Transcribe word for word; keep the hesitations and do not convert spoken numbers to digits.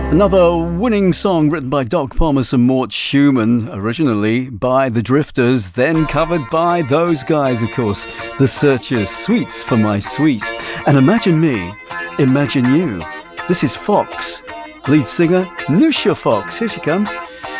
Another winning song written by Doc Pomus and Mort Schumann, originally by The Drifters, then covered by those guys, of course, The Searchers, Sweets for My Sweet. And Imagine Me, Imagine You. This is Fox, lead singer Nusha Fox. Here she comes.